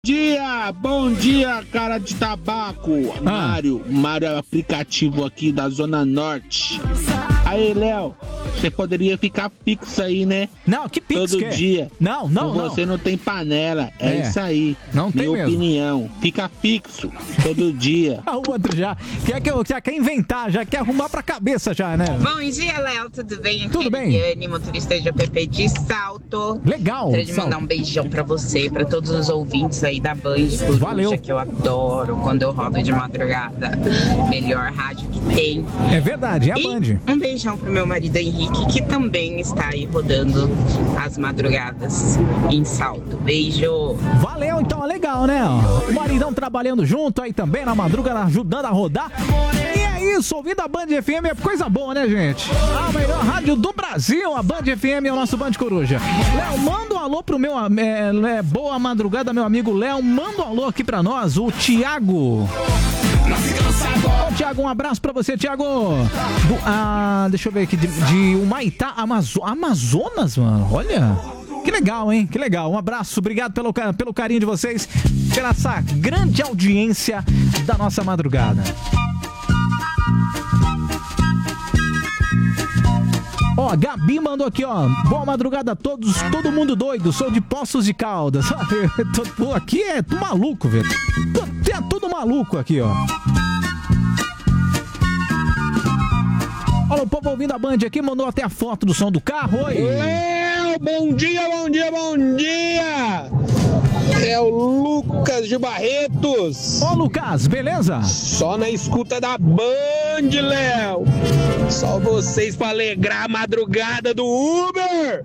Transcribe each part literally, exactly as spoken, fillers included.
Dia, bom dia, cara de tabaco. Ah. Mário, Mário é o aplicativo aqui da Zona Norte. Aí, Léo, você poderia ficar fixo aí, né? Não, que pix Todo que é? dia. Não, não, Com não. você não tem panela. É, É. isso aí. Não tem Minha mesmo. opinião. Fica fixo todo dia. Ah, o outro já quer, que eu, já quer inventar, já quer arrumar pra cabeça já, né? Bom dia, Léo, tudo bem? Aqui Tudo é bem. Eliane, motorista de app de Salto. Legal. Gostaria de Salto. mandar um beijão pra você, pra todos os ouvintes aí da Band Coruja, Valeu. que eu adoro quando eu rodo de madrugada. Melhor rádio que tem. É verdade, é a E Band. um beijão pro meu marido Henrique, que também está aí rodando as madrugadas em Salto. Beijo! Valeu, então, é legal, né? O maridão trabalhando junto aí também na madrugada, ajudando a rodar. E é isso, ouvindo a Band F M é coisa boa, né, gente? A melhor rádio do Brasil, a Band F M é o nosso Band Coruja. Léo, manda um alô pro meu... É, é, boa madrugada, meu amigo Léo. Manda um alô aqui pra nós, o Thiago. Ô, Thiago, um abraço pra você, Thiago. Do, ah, deixa eu ver aqui, de, de Humaitá, Amazo- Amazonas, mano, olha... Que legal, hein? Que legal. Um abraço, obrigado pelo, ca- pelo carinho de vocês, pela essa grande audiência da nossa madrugada. Ó, Gabi mandou aqui, ó. Boa madrugada a todos, todo mundo doido. Sou de Poços de Caldas. Tô- tô- aqui é tudo maluco, velho. Tô- É tudo maluco aqui, ó. Olha o povo ouvindo a Band aqui, mandou até a foto do som do carro. Oi. Léo, bom dia, bom dia, bom dia. É o Lucas de Barretos. Ô, Lucas, beleza? Só na escuta da Band, Léo. Só vocês pra alegrar a madrugada do Uber.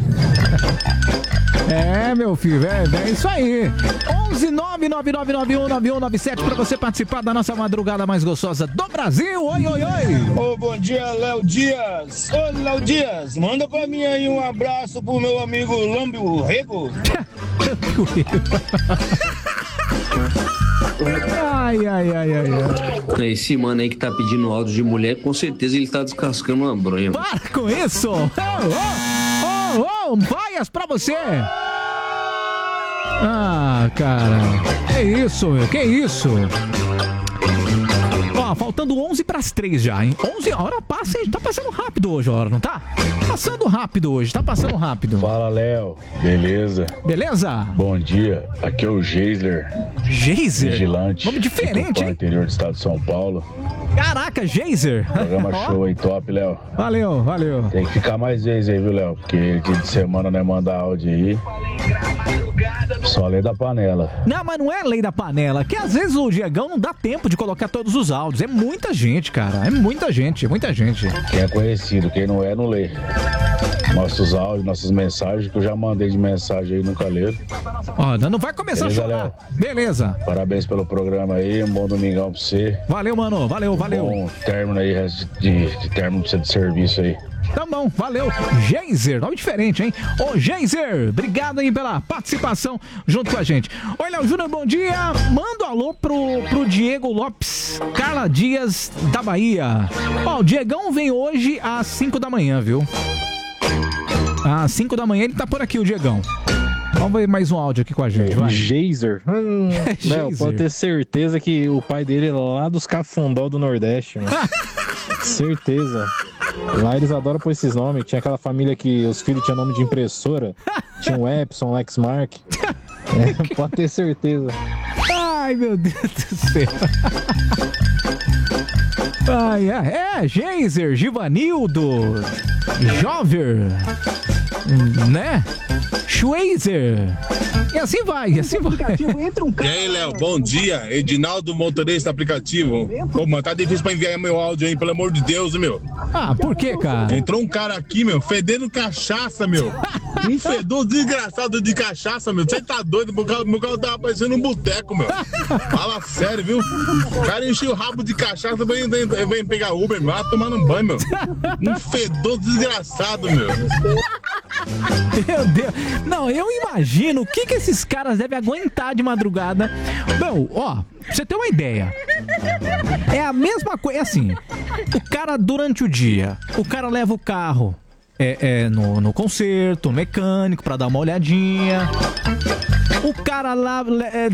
É, meu filho, é, é isso aí. onze nove nove nove nove um nove um nove sete pra você participar da nossa madrugada mais gostosa do Brasil. Oi, oi, oi. Ô, bom dia, Léo Dias. Ô, Léo Dias, manda pra mim aí um abraço pro meu amigo Lambio Rego. Ai, ai, ai, ai, ai. Esse mano aí que tá pedindo áudio de mulher, com certeza ele tá descascando uma bronha. Para com isso. Ô, ô, ô, ô, vaias pra você. Ah, cara. Que isso, meu, que isso. Ó, faltando onze pras três já, hein? onze, a hora passa, hein? Tá passando rápido hoje a hora, não tá? Passando rápido hoje, tá passando rápido. Fala, Léo. Beleza? Beleza? Bom dia. Aqui é o Geisler. Geiser? Vigilante. Nome diferente, do hein? interior do estado de São Paulo. Caraca, Geiser. Programa Ó, show aí, top, Léo. Valeu, valeu. Tem que ficar mais vezes aí, viu, Léo? Porque dia de semana, né, manda áudio aí. Só lei da panela. Não, mas não é lei da panela, que às vezes o Diegão não dá tempo de colocar todos os áudios. É muita gente, cara. É muita gente, é muita gente. Quem é conhecido, quem não é, não lê. Nossos áudios, nossas mensagens, que eu já mandei de mensagem aí, nunca leram. Ó, não vai começar Beleza, a chorar. Léo? Beleza. Parabéns pelo programa aí, um bom domingão pra você. Valeu, mano. Valeu, valeu. Bom término aí, resto de, de término de serviço aí. Tá bom, valeu. Geiser, nome diferente, hein? Ô, Geiser, obrigado aí pela participação junto com a gente. Oi, Léo Júnior, bom dia. Manda um alô pro, pro Diego Lopes, Carla Dias, da Bahia. Ó, o Diegão vem hoje às cinco da manhã, viu? Às cinco da manhã ele tá por aqui, o Diegão. Vamos ver mais um áudio aqui com a gente, vai. Geiser. Hum, Léo, Geiser. pode ter certeza que o pai dele é lá dos Cafundó do Nordeste, mano. Certeza. Lá eles adoram por esses nomes. Tinha aquela família que os filhos tinham nome de impressora. Tinha o Epson, Lexmark. É, pode ter certeza. Ai, meu Deus do céu. Ai, é, é, Geiser, Givanildo, Jover, né? Schweizer. E assim vai, e assim vai. E aí, Léo, bom dia. Edinaldo, motorista aplicativo. Pô, mano, tá difícil pra enviar meu áudio aí, pelo amor de Deus, meu. Ah, por que, cara? Entrou um cara aqui, meu, fedendo cachaça, meu. Um fedor desgraçado de cachaça, meu. Você tá doido? Meu carro, meu carro tava parecendo um boteco, meu. Fala sério, viu? O cara encheu o rabo de cachaça, vem, vem, vem pegar Uber, meu. Vai tomar um banho, meu. Um fedor desgraçado, meu. Meu Deus. Não, eu imagino o que, que esses caras devem aguentar de madrugada. Meu, ó, pra você ter uma ideia. É a mesma coisa, é assim. O cara, durante o dia, o cara leva o carro é, é, no, no concerto, no mecânico, pra dar uma olhadinha. O cara lá é,